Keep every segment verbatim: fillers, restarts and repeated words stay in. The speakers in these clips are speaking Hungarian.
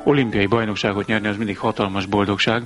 Olimpiai bajnokságot nyerni az mindig hatalmas boldogság,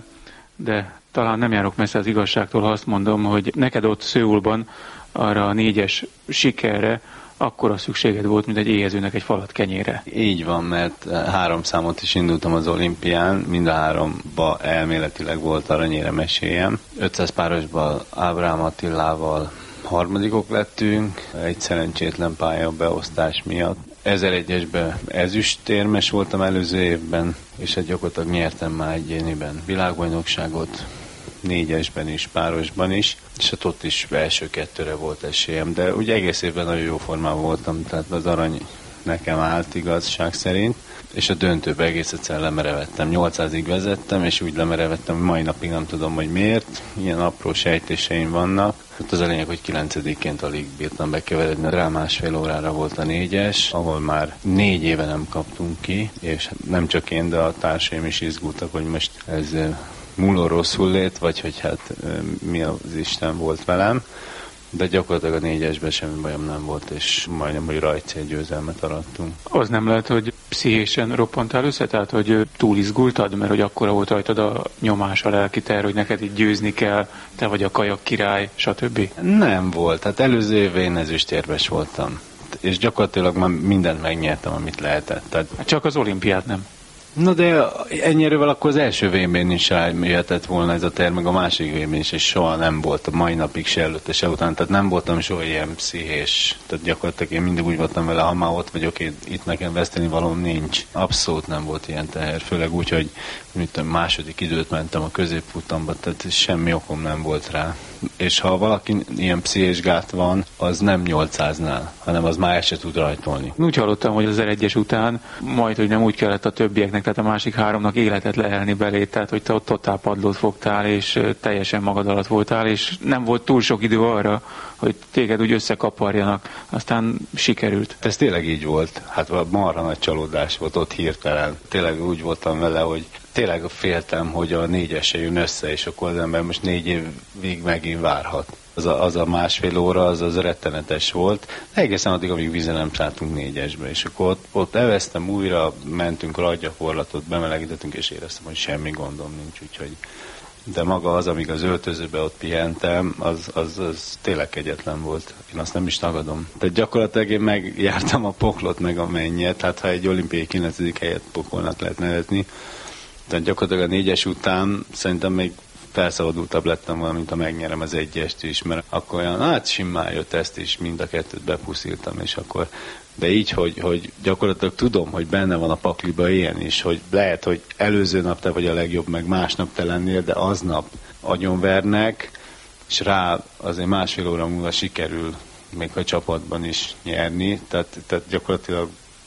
de talán nem járok messze az igazságtól, ha azt mondom, hogy neked ott Szöulban arra a négyes sikerre akkora szükséged volt, mint egy éhezőnek egy falat kenyére. Így van, mert három számot is indultam az olimpián, mind a háromba elméletileg volt aranyérem esélyem. ötszáz párosban Ábrám Attilával harmadikok lettünk, egy szerencsétlen pályabeosztás miatt. ezeregyesben ezüstérmes voltam előző évben, és egy gyakorlatilag nyertem már egyéniben világbajnokságot, négyesben is, párosban is, és hát ott is első kettőre volt esélyem, de ugye egész évben nagyon jó formában voltam, tehát az arany nekem állt igazság szerint, és a döntőbe egész egyszer lemerevettem. nyolcszázig vezettem, és úgy lemerevettem, hogy mai napig nem tudom, hogy miért. Ilyen apró sejtéseim vannak. Hát az a lényeg, hogy kilencedikként alig bírtam bekeveredni. Rá másfél órára volt a négyes, ahol már négy éve nem kaptunk ki, és nem csak én, de a társaim is izgultak, hogy most ez múló rosszul lét, vagy hogy hát mi az Isten volt velem. De gyakorlatilag a négyesben semmi bajom nem volt, és majdnem, hogy rajtcélgyőzelmet arattunk. Az nem lehet, hogy pszichésen roppantál össze? Tehát, hogy túl izgultad, mert hogy akkora volt rajtad a nyomás, a lelki terv, hogy neked így győzni kell, te vagy a kajak király, stb.? Nem volt. Hát előző évben én ezüstérmes voltam. És gyakorlatilag már mindent megnyertem, amit lehetett. Tehát... Csak az olimpiát nem. Na de ennyire akkor az első vében is rájöhetett volna ez a terv, meg a másik vében is, és soha nem volt a mai napig se előtte, se után, tehát nem voltam soha ilyen pszichés, tehát gyakorlatilag én mindig úgy voltam vele, ha már ott vagyok, én, itt nekem veszteni valóm nincs. Abszolút nem volt ilyen teher, főleg úgy, hogy mint a második időt mentem a középfutamba, tehát semmi okom nem volt rá. És ha valaki ilyen pszichés gát van, az nem nyolcszáznál, hanem az már el se tud rajtolni. Úgy hallottam, hogy az ezeregyes után majd, hogy nem úgy kellett a többieknek, tehát a másik háromnak életet lehelni belé, tehát hogy te ott totál padlót fogtál, és teljesen magad alatt voltál, és nem volt túl sok idő arra, hogy téged úgy összekaparjanak, aztán sikerült. Ez tényleg így volt. Hát marha nagy csalódás volt ott hirtelen. Tényleg úgy voltam vele, hogy tényleg féltem, hogy a négyes jön össze, és akkor az ember most négy évig megint várhat. Az a, az a másfél óra, az az rettenetes volt. Egészen addig, amíg vízen nem szálltunk négyesbe, és akkor ott, ott elvesztem újra, mentünk rajtgyakorlatot, bemelegítettünk, és éreztem, hogy semmi gondom nincs, úgyhogy de maga az, amíg az öltözőbe ott pihentem, az, az, az tényleg kegyetlen volt. Én azt nem is tagadom. Tehát gyakorlatilag én megjártam a poklot, meg a mennyet, hát ha egy olimpiai kilencedik helyet pokolnak lehet nevezni. Tehát gyakorlatilag a négyes után szerintem még felszabadultabb lettem volna, mint ha megnyerem az egyest is, mert akkor olyan, hát simmán jött ezt is, mind a kettőt bepuszíltam, és akkor, de így, hogy, hogy gyakorlatilag tudom, hogy benne van a pakliba ilyen is, hogy lehet, hogy előző nap te vagy a legjobb, meg másnap te lennél, de aznap agyonvernek, és rá azért másfél óra múlva sikerül még a csapatban is nyerni, tehát, tehát gyakorlatilag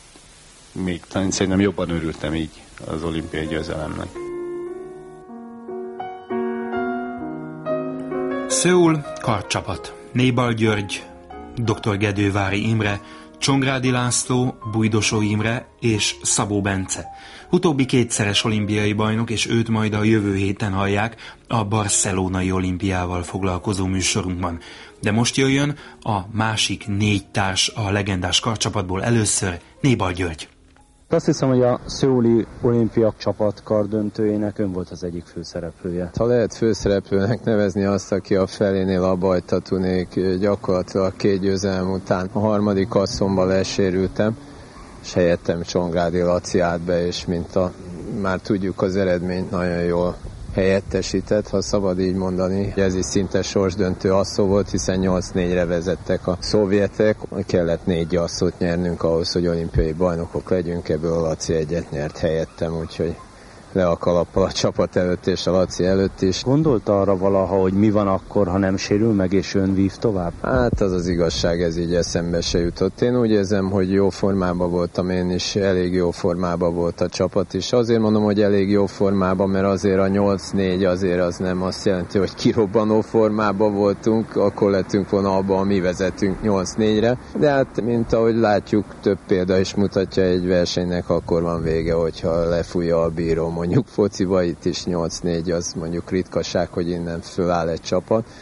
még szerintem jobban örültem így az olimpiai győzelemnek. Szöul kartcsapat. Nébal György, dr. Gedővári Imre, Csongrádi László, Bújdosó Imre és Szabó Bence. Utóbbi kétszeres olimpiai bajnok, és őt majd a jövő héten hallják a barcelonai olimpiával foglalkozó műsorunkban. De most jöjjön a másik négy társ a legendás kartcsapatból, először Nébal György. Azt hiszem, hogy a szöuli olimpiak csapat kardöntőjének ön volt az egyik főszereplője. Ha lehet főszereplőnek nevezni azt, aki a felénél abbajta tunék, gyakorlatilag két győzelem után a harmadik asszomban lesérültem, és helyettem Csongrádi Laci állt be, és mint a, már tudjuk, az eredményt nagyon jól helyettesített, ha szabad így mondani. Ez is szinte sorsdöntő asszó volt, hiszen nyolc négyre vezettek a szovjetek. Kellett négy asszót nyernünk ahhoz, hogy olimpiai bajnokok legyünk, ebből a Laci egyet nyert helyettem, úgyhogy le a kalappal a csapat előtt és a Laci előtt is. Gondolta arra valaha, hogy mi van akkor, ha nem sérül meg, és ön vív tovább? Hát az az igazság, ez így eszembe se jutott. Én úgy érzem, hogy jó formában voltam én is, elég jó formában volt a csapat is. Azért mondom, hogy elég jó formában, mert azért a nyolc négy azért az nem azt jelenti, hogy kirobbanó formában voltunk, akkor lettünk volna abban, mi vezetünk nyolc négyre. De hát, mint ahogy látjuk, több példa is mutatja, egy versenynek akkor van vége, hogyha lefújja a bíró. Mondjuk fociba itt is nyolc négy, az mondjuk ritkaság, hogy innen föláll egy csapat.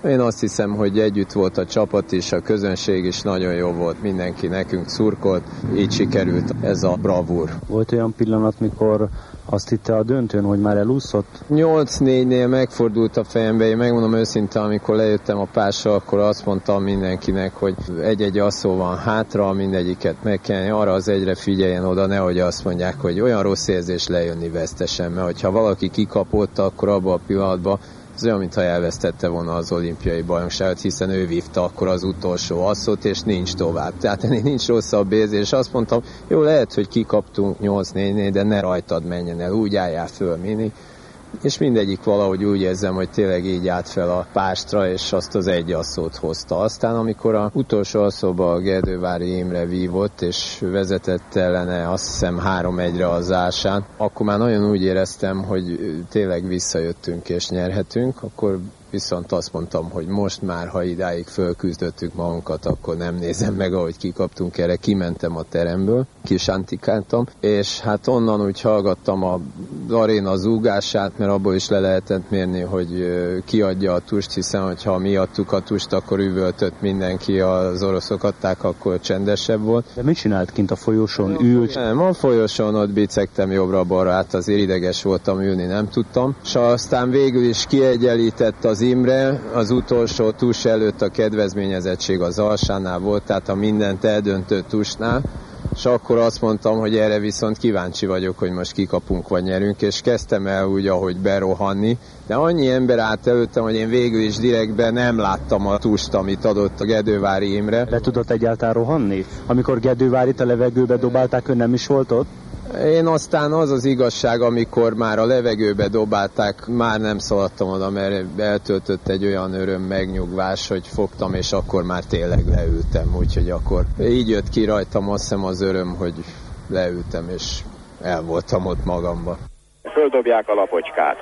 Én azt hiszem, hogy együtt volt a csapat is, a közönség is nagyon jó volt, mindenki nekünk szurkolt, így sikerült ez a bravúr. Volt olyan pillanat, mikor azt hitte a döntőn, hogy már elúszott? nyolc négynél megfordult a fejembe, én megmondom őszintén, amikor lejöttem a pásra, akkor azt mondtam mindenkinek, hogy egy-egy asszó van hátra, mindegyiket meg kell, arra az egyre figyeljen oda, nehogy azt mondják, hogy olyan rossz érzés lejönni vesztesen, mert hogyha valaki kikapott, akkor abban a pillanatban ez olyan, mintha elvesztette volna az olimpiai bajnokságot, hiszen ő vívta akkor az utolsó asszót, és nincs tovább. Tehát ennél nincs rosszabb érzés, és azt mondtam, jó, lehet, hogy kikaptunk nyolc négynél, de ne rajtad menjen el, úgy álljál föl, Mini. És mindegyik valahogy úgy érzem, hogy tényleg így állt fel a pástra, és azt az egy asszót hozta. Aztán, amikor az utolsó asszóba a Gedővári Imre vívott, és vezetett ellene azt hiszem három egyre az Ásán, akkor már nagyon úgy éreztem, hogy tényleg visszajöttünk és nyerhetünk, akkor viszont azt mondtam, hogy most már, ha idáig fölküzdöttük magunkat, akkor nem nézem meg, ahogy kikaptunk erre, kimentem a teremből, kisantikáltam, és hát onnan úgy hallgattam az aréna zúgását, mert abból is le lehetett mérni, hogy kiadja a tust, hiszen hogyha miattuk a tust, akkor üvöltött mindenki, az oroszok adták, akkor csendesebb volt. De mit csinált kint a folyosón? Ült? Nem, a folyosón ott bicegtem jobbra-balra, hát azért ideges voltam, ülni nem tudtam, és aztán végül is kiegyenlített az Imre, az utolsó tus előtt a kedvezményezettség az Alsánál volt, tehát a mindent eldöntő tusnál, és akkor azt mondtam, hogy erre viszont kíváncsi vagyok, hogy most kikapunk vagy nyerünk, és kezdtem el úgy, ahogy berohanni, de annyi ember állt előttem, hogy én végül is direktben nem láttam a tust, amit adott a Gedővári Imre. Le tudott egyáltalán rohanni? Amikor Gedővárit a levegőbe dobálták, ön nem is volt ott? Én aztán az az igazság, amikor már a levegőbe dobálták, már nem szaladtam oda, mert eltöltött egy olyan öröm megnyugvás, hogy fogtam, és akkor már tényleg leültem. Úgyhogy akkor így jött ki rajtam azt hiszem az öröm, hogy leültem, és el voltam ott magamba. Földobják a lapocskát.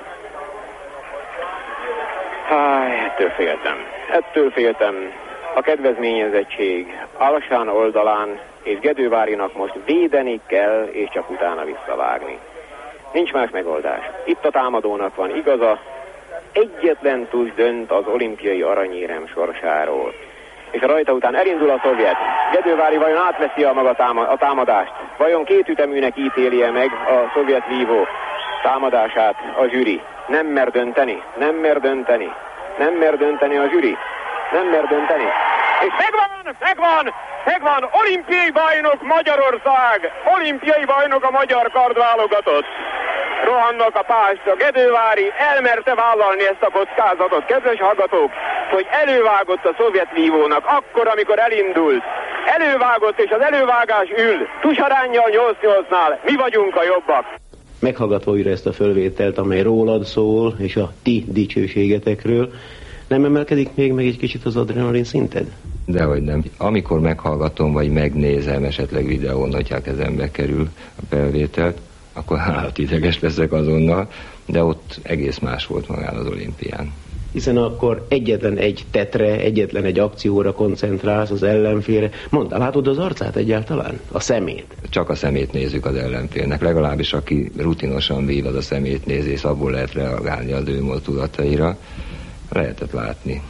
Háj, ettől féltem. Ettől féltem. A kedvezményezettség Alsán oldalán és Gedővárinak most védeni kell, és csak utána visszavágni. Nincs más megoldás. Itt a támadónak van igaza, egyetlen tusz dönt az olimpiai aranyérem sorsáról. És a rajta után elindul a szovjet. Gedővári vajon átveszi a maga táma- a támadást? Vajon két üteműnek ítéli-e meg a szovjet vívó támadását a zsűri? Nem mer dönteni, nem mer dönteni, nem mer dönteni a zsűri, nem mer dönteni. És megvan, megvan, megvan, olimpiai bajnok Magyarország, olimpiai bajnok a magyar kardválogatott. Rohannak a pástra, Gedővári elmerte vállalni ezt a kockázatot, kedves hallgatók, hogy elővágott a szovjet vívónak akkor, amikor elindult. Elővágott, és az elővágás ül, tusaránnyal nyolc nyolcnál, mi vagyunk a jobbak. Meghallgatva újra ezt a fölvételt, amely rólad szól, és a ti dicsőségetekről, nem emelkedik még meg egy kicsit az adrenalin szinted? Dehogy nem. Amikor meghallgatom, vagy megnézem esetleg videón, hogyha a kezembe kerül a felvételt, akkor hát ideges leszek azonnal, de ott egész más volt magán az olimpián. Hiszen akkor egyetlen egy tetre, egyetlen egy akcióra koncentrálsz az ellenfélre. Mondd, látod az arcát egyáltalán? A szemét? Csak a szemét nézzük az ellenfélnek. Legalábbis aki rutinosan vív, az a szemét nézi, és abból lehet reagálni az ő mozdulataira. Lehetett látni.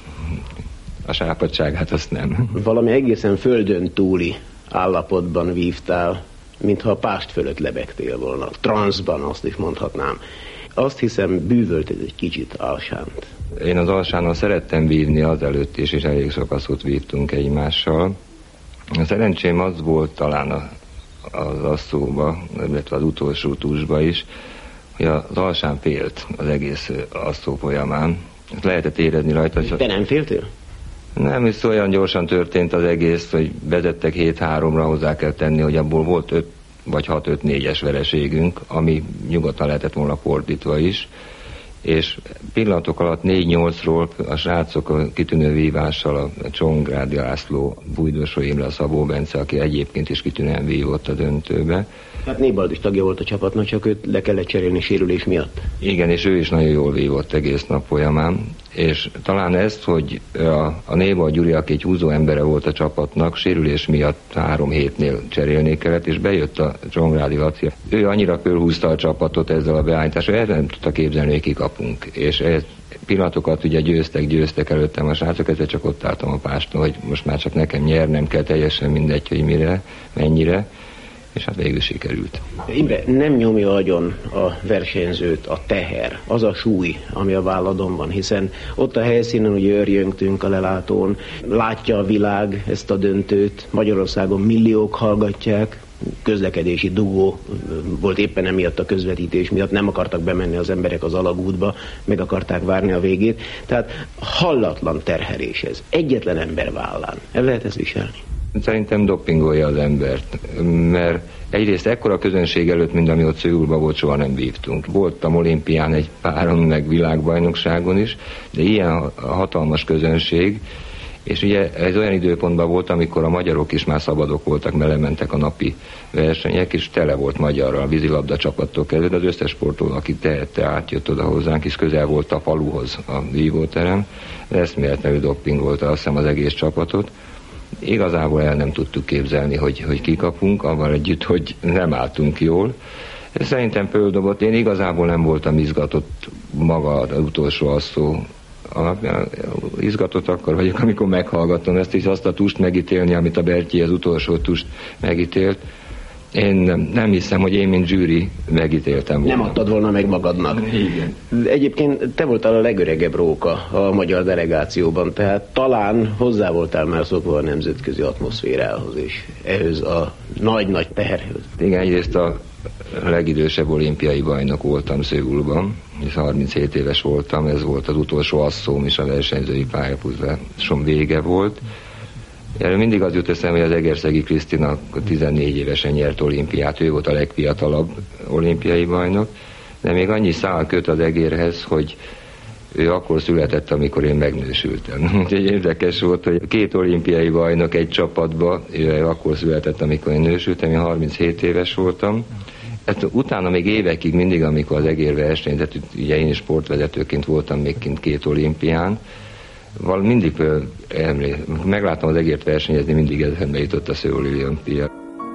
A sápadtságát azt nem. Valami egészen földön túli állapotban vívtál, mintha a pást fölött lebegtél volna. Transzban, azt is mondhatnám. Azt hiszem, bűvölted egy kicsit Alsánt. Én az Alsánnal szerettem vívni azelőtt is, és elég sok asszót vívtunk egymással. A szerencsém az volt talán a, az asszóba, illetve az utolsó tusba is, hogy az Alsán félt az egész asszó folyamán. Ezt lehetett érezni rajta. Te nem féltél? Nem, ez olyan gyorsan történt az egész, hogy vezettek hét háromra, hozzá kell tenni, hogy abból volt öt vagy hat öt négyes vereségünk, ami nyugodtan lehetett volna fordítva is, és pillanatok alatt négy nyolcról a srácok a kitűnő vívással, a Csongrádi László, Bujdosó Imre, a Szabó Bence, aki egyébként is kitűnően vívott a döntőbe. Hát Nébald is tagja volt a csapatnak, csak őt le kellett cserélni sérülés miatt. Igen, és ő is nagyon jól vívott egész nap folyamán, és talán ezt, hogy a, a Nébald Gyuri, aki egy húzó embere volt a csapatnak, sérülés miatt három hétnél cserélni kellett, és bejött a Csongrádi Laci. Ő annyira körhúzta a csapatot ezzel a beállítással, hogy nem tudta képzelni, hogy kikapunk, és ez pillanatokat ugye győztek, győztek előttem a srácok, ezzel csak ott álltam a páston, hogy most már csak nekem nyernem kell, teljesen mindegy, hogy mire, mennyire, és hát végül sikerült. Imre, nem nyomja agyon a versenyzőt a teher, az a súly, ami a válladon van, hiszen ott a helyszínen ugye örjöntünk a lelátón, látja a világ ezt a döntőt, Magyarországon milliók hallgatják, közlekedési dugó volt éppen emiatt a közvetítés miatt, nem akartak bemenni az emberek az alagútba, meg akarták várni a végét, tehát hallatlan terhelés ez, egyetlen ember vállán. El lehet ezt viselni? Szerintem dopingolja az embert, mert egyrészt ekkora közönség előtt, mint ami ott Szöulban volt, soha nem vívtunk. Voltam olimpián egy páron, meg világbajnokságon is, de ilyen hatalmas közönség, és ugye ez olyan időpontban volt, amikor a magyarok is már szabadok voltak, mert lementek a napi versenyek, és tele volt magyarral, a vízilabda csapattól kezdve, az összes sportoló, aki tehette, átjött oda hozzánk, és közel volt a faluhoz a vívóterem, eszméletlenül dopingolta azt hiszem az egész csapatot. Igazából el nem tudtuk képzelni, hogy, hogy kikapunk, avval együtt, hogy nem álltunk jól. Szerintem földobott, én igazából nem voltam izgatott maga az utolsó asszó alapján. Izgatott akkor vagyok, amikor meghallgattam ezt, és azt a tust megítélni, amit a Bertyi az utolsó tust megítélt. Én nem, nem hiszem, hogy én, mint zsűri megítéltem volna. Nem adtad volna meg magadnak. Igen. Egyébként te voltál a legöregebb róka a magyar delegációban, tehát talán hozzá voltál már szokva a nemzetközi atmoszférához és ehhez a nagy-nagy teherhez. Igen, egyrészt a legidősebb olimpiai bajnok voltam Szöulban, és harminchét éves voltam, ez volt az utolsó asszóm is a versenyzői pályafutásom vége volt. Erről mindig az jut eszembe, hogy az Egerszegi Krisztina tizennégy évesen nyert olimpiát, ő volt a legfiatalabb olimpiai bajnok, de még annyi szál köt az egérhez, hogy ő akkor született, amikor én megnősültem. Úgyhogy érdekes volt, hogy két olimpiai bajnok egy csapatba, ő akkor született, amikor én nősültem, én harminchét éves voltam. Hát utána még évekig mindig, amikor az egér versenyzett, ugye én is sportvezetőként voltam még kint két olimpián, Val mindig emlé, megláttam az egért versenyezni, mindig eszembe jutott a Szöuli olimpia.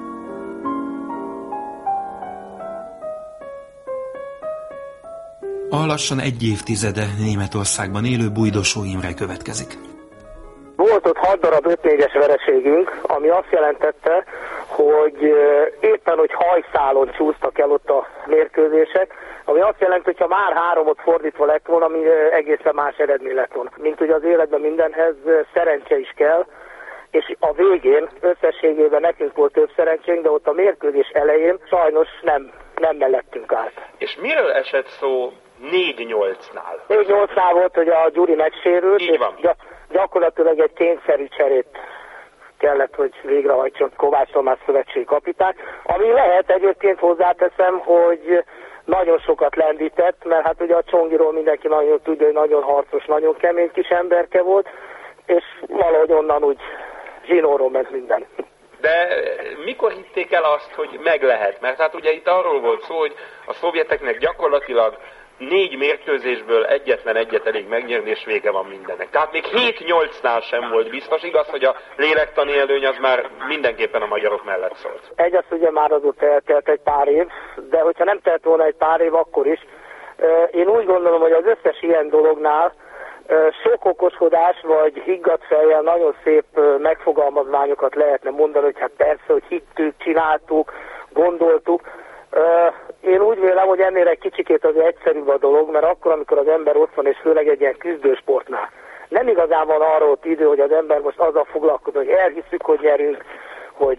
A lassan egy évtizede Németországban élő Bujdosó Imre következik. Volt ott hat darab öt négyes vereségünk, ami azt jelentette, hogy éppen, hogy hajszálon csúsztak el ott a mérkőzések, ami azt jelenti, hogy ha már háromot fordítva lett volna, ami egészen más eredmény lett volna. Mint ugye az életben mindenhez szerencse is kell, és a végén összességében nekünk volt több szerencsénk, de ott a mérkőzés elején sajnos nem, nem mellettünk állt. És miről esett szó négy nyolcnál? négy nyolcnál volt, hogy a Gyuri megsérült, és gy- gyakorlatilag egy kényszerű cserét kellett, hogy végrehajtson Kovács Tamás szövetségi kapitány, ami lehet, egyébként hozzáteszem, hogy nagyon sokat lendített, mert hát ugye a Csongiról mindenki nagyon tudja, hogy nagyon harcos, nagyon kemény kis emberke volt, és valahogy onnan úgy zsinóról ment minden. De mikor hitték el azt, hogy meg lehet? Mert hát ugye itt arról volt szó, hogy a szovjeteknek gyakorlatilag négy mérkőzésből egyetlen egyet elég megnyerni, és vége van mindennek. Tehát még hét nyolcnál sem volt biztos. Igaz, hogy a lélektani előny az már mindenképpen a magyarok mellett szólt. Egy az ugye már azóta eltelt egy pár év, de hogyha nem telt volna egy pár év, akkor is. Én úgy gondolom, hogy az összes ilyen dolognál sok okoskodás vagy higgadt fejjel nagyon szép megfogalmazványokat lehetne mondani, hogy hát persze, hogy hittük, csináltuk, gondoltuk. Én úgy vélem, hogy ennél egy kicsikét azért egyszerűbb a dolog, mert akkor, amikor az ember ott van, és főleg egy ilyen küzdősportnál, nem igazán van arra ott idő, hogy az ember most azzal foglalkozik, hogy elhiszük, hogy nyerünk, hogy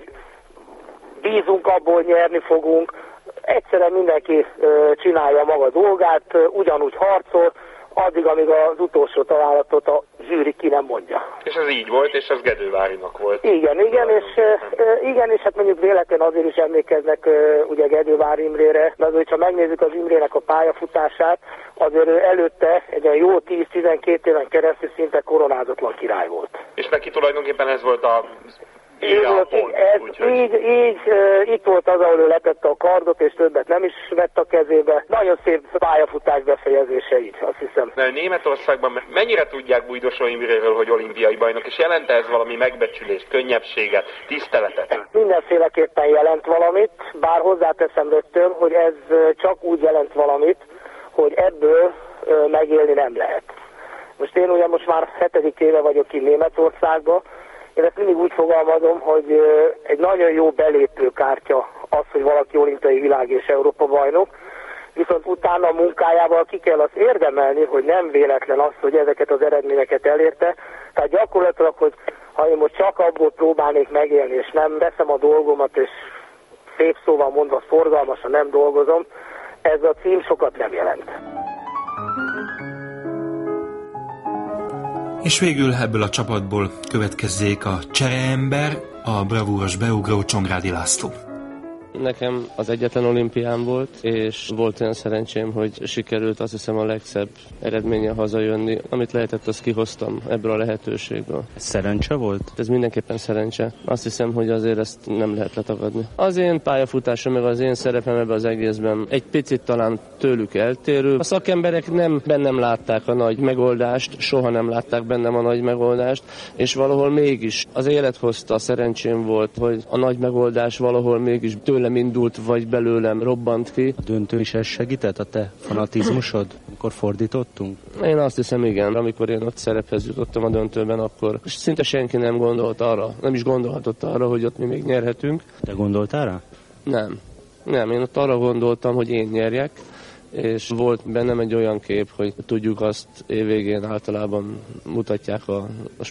bízunk abból, hogy nyerni fogunk. Egyszerűen mindenki csinálja maga dolgát, ugyanúgy harcol, addig, amíg az utolsó találatot a zsűri ki nem mondja. És ez így volt, és ez Gedővárinak volt. Igen, igen, és, igen, és hát mondjuk véletlen azért is emlékeznek ugye Gedővári Imrére, de azért, ha megnézzük az Imrének a pályafutását, azért előtte egy olyan jó tíz-tizenkét éven keresztül szinte koronázatlan király volt. És neki tulajdonképpen ez volt a... Így, volt, pont, ez, úgy, így, így e, itt volt az, ahol ő letette a kardot, és többet nem is vett a kezébe. Nagyon szép pályafutás befejezése így, azt hiszem. De Németországban mennyire tudják Bujdosó Imréről, hogy olimpiai bajnok, és jelent ez valami megbecsülést, könnyebbséget, tiszteletet? Mindenféleképpen jelent valamit, bár hozzáteszem rögtön, hogy ez csak úgy jelent valamit, hogy ebből megélni nem lehet. Most én ugye most már hetedik éve vagyok ki Németországban, én ezt mindig úgy fogalmazom, hogy egy nagyon jó belépőkártya az, hogy valaki olimpiai világ és Európa bajnok, viszont utána a munkájával ki kell azt érdemelni, hogy nem véletlen az, hogy ezeket az eredményeket elérte. Tehát gyakorlatilag, hogy ha én most csak abból próbálnék megélni, és nem veszem a dolgomat, és szép szóval mondva szorgalmasan nem dolgozom, ez a cím sokat nem jelent. És végül ebből a csapatból következzék a csereember, a bravúros beugró Csongrádi László. Nekem az egyetlen olimpián volt, és volt olyan szerencsém, hogy sikerült azt hiszem a legszebb eredménnyel hazajönni. Amit lehetett, azt kihoztam ebből a lehetőségből. Ez szerencse volt? Ez mindenképpen szerencse. Azt hiszem, hogy azért ezt nem lehet letagadni. Az én pályafutásom, meg az én szerepem ebben az egészben egy picit talán tőlük eltérő. A szakemberek nem bennem látták a nagy megoldást, soha nem látták bennem a nagy megoldást, és valahol mégis az élet hozta, a szerencsém volt, hogy a nagy megoldás valahol mégis tőlem indult, vagy belőlem robbant ki. A döntő is ez segített, a te fanatizmusod, amikor fordítottunk? Én azt hiszem, igen. Amikor én ott szerephez jutottam a döntőben, akkor szinte senki nem gondolt arra, nem is gondolhatott arra, hogy ott mi még nyerhetünk. Te gondoltál rá? Nem. Nem, én ott arra gondoltam, hogy én nyerjek, és volt bennem egy olyan kép, hogy tudjuk azt évvégén általában mutatják a, a